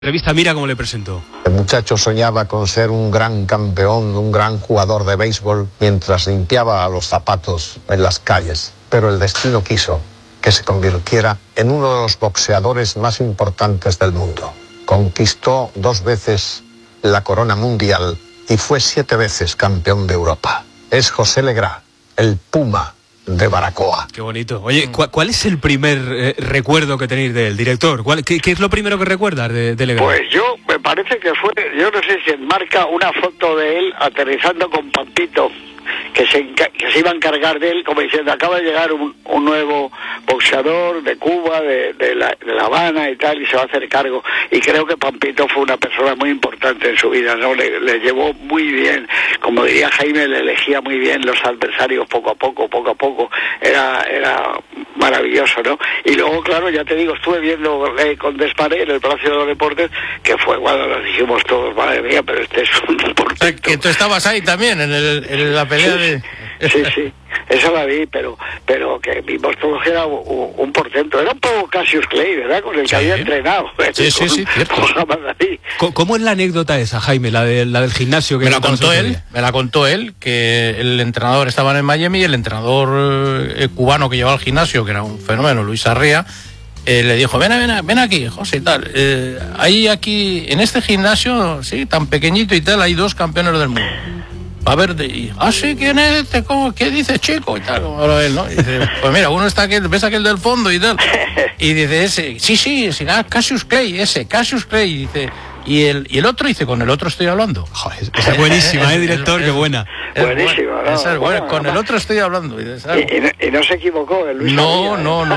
Revista Mira cómo le presentó. El muchacho soñaba con ser un gran campeón, un gran jugador de béisbol, mientras limpiaba los zapatos en las calles. Pero el destino quiso que se convirtiera en uno de los boxeadores más importantes del mundo. Conquistó 2 veces la corona mundial y fue 7 veces campeón de Europa. Es José Legrá, el Puma de Baracoa. Qué bonito. Oye, ¿cuál es el primer recuerdo que tenéis del director? ¿Qué es lo primero que recuerdas de Legrá? Pues yo, me parece que fue, yo no sé si enmarca una foto de él aterrizando con Pampito, que se iba a encargar de él, como diciendo, acaba de llegar un nuevo boxeador de Cuba, de La Habana y tal, y se va a hacer cargo. Y creo que Pampito fue una persona muy importante en su vida, ¿no? Le llevó muy bien, como diría Jaime, le elegía muy bien los adversarios poco a poco. Era maravilloso, ¿no? Y luego, claro, ya te digo, estuve viendo con Despané en el Palacio de los Deportes, que fue cuando nos dijimos todos, madre mía, pero este es un portento. Que tú estabas ahí también, en la pelea de... Sí, esa la vi, pero que vimos todos que era un portento. Era un poco Cassius Clay, ¿verdad? Con el que había entrenado. Sí, cierto. ¿Cómo es la anécdota esa, Jaime, la del gimnasio? Que me la contó él, que el entrenador estaba en Miami y el entrenador cubano que llevaba al gimnasio, que era un fenómeno, Luis Arrea, le dijo, ven aquí, José, y tal. Hay aquí, en este gimnasio, sí, tan pequeñito y tal, hay 2 campeones del mundo. A ver, sí, ¿quién es este? ¿Qué dice, chico? Y tal, como él, ¿no? Y dice, pues mira, uno está aquí, ves aquel del fondo y tal. Y dice, ese, sí, Cassius Clay, Cassius Clay. Y dice, y el otro, dice, con el otro estoy hablando. Joder, esa es buenísima, director, qué buena. Buenísima, ¿no? Esa es buena, con el otro estoy hablando. Y no se equivocó, el Luis. No.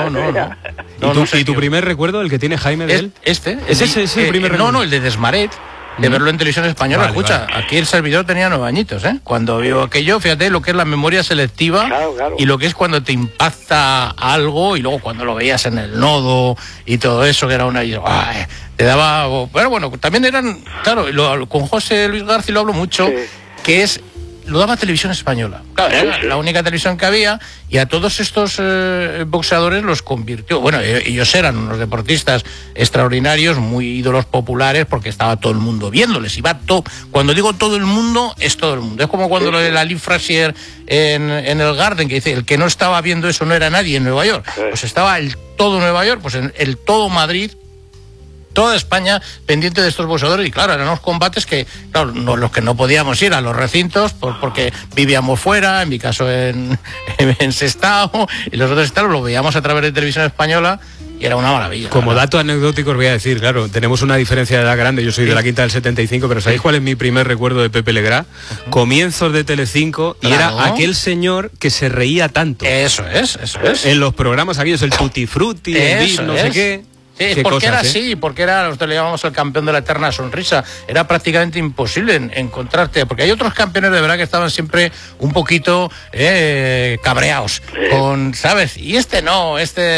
¿Y tu primer recuerdo, el que tiene Jaime de él? Este. ¿Ese es el primer recuerdo? No, el de Desmaret. De verlo en televisión española. Escucha, aquí el servidor tenía 9 añitos, ¿eh? Cuando vio aquello, fíjate lo que es la memoria selectiva. Claro. Y lo que es cuando te impacta algo y luego cuando lo veías en el nodo y todo eso, que era te daba... Bueno, también eran... Claro, con José Luis García lo hablo mucho, que es... Lo daba Televisión Española. Claro, era la única televisión que había, y a todos estos boxeadores los convirtió. Bueno, ellos eran unos deportistas extraordinarios, muy ídolos populares, porque estaba todo el mundo viéndoles. Cuando digo todo el mundo, es todo el mundo. Es como cuando lo de la Lee Frazier en el Garden, que dice, el que no estaba viendo eso no era nadie en Nueva York. Pues estaba el todo Nueva York, pues el todo Madrid, toda España pendiente de estos boxeadores. Y claro, eran unos combates que, claro, los que no podíamos ir a los recintos porque vivíamos fuera, en mi caso en Sestao, y los otros estados lo veíamos a través de Televisión Española, y era una maravilla. Como dato anecdótico os voy a decir, claro, tenemos una diferencia de edad grande, yo soy de la quinta del 75, pero ¿sabéis cuál es mi primer recuerdo de Pepe Legrá? Comienzos de Telecinco, y era aquel señor que se reía tanto. Eso es. En los programas aquellos, el Tutti Frutti, el Bip, no sé qué. Sí, porque era así, porque nosotros le llamamos el campeón de la eterna sonrisa. Era prácticamente imposible encontrarte, porque hay otros campeones de verdad que estaban siempre un poquito cabreados, ¿sabes? Y no,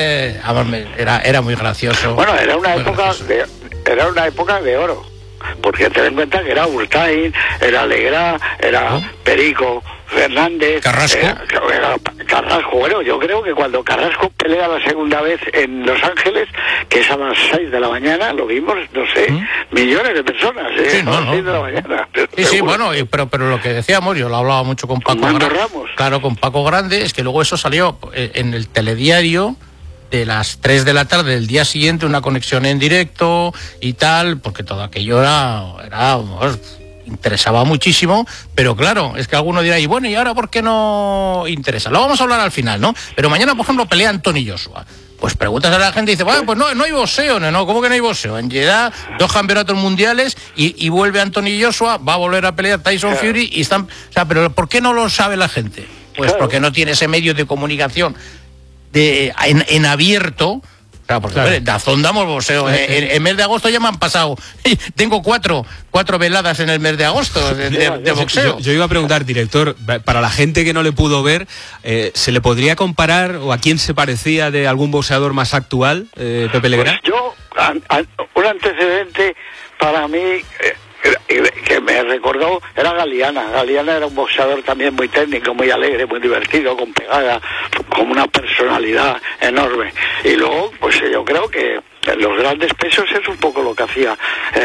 era muy gracioso. Bueno, era una época de oro, porque ten en cuenta que era Urtain, era Legrá, era Perico Fernández, Carrasco. Carrasco. Bueno, yo creo que cuando Carrasco pelea la segunda vez en Los Ángeles, que es a las 6 de la mañana, lo vimos, no sé, millones de personas, Sí, a las 6 de la mañana. Sí, bueno, pero lo que decíamos, yo lo hablaba mucho con Paco Ramos. Claro, con Paco Grande, es que luego eso salió en el telediario de las 3 de la tarde del día siguiente, una conexión en directo y tal, porque todo aquello interesaba muchísimo, pero claro, es que alguno dirá, y bueno, ¿y ahora por qué no interesa? Lo vamos a hablar al final, ¿no? Pero mañana, por ejemplo, pelea Anthony Joshua. Pues preguntas a la gente y dice, bueno, pues no hay boxeo, ¿no? ¿Cómo que no hay boxeo? En Jeddah, 2 campeonatos mundiales y vuelve Anthony Joshua, va a volver a pelear Tyson Fury y están... O sea, pero ¿por qué no lo sabe la gente? Pues porque no tiene ese medio de comunicación en abierto. Claro, porque Dazón damos boxeo. En mes de agosto ya me han pasado. Tengo cuatro veladas en el mes de agosto de boxeo. Yo iba a preguntar, director, para la gente que no le pudo ver, ¿se le podría comparar o a quién se parecía de algún boxeador más actual, Pepe Legrá? Pues un antecedente para mí que me recordó era Galeana. Galeana era un boxeador también muy técnico, muy alegre, muy divertido, con pegada, con una personalidad enorme. Y luego, pues yo creo que los grandes pesos es un poco lo que hacía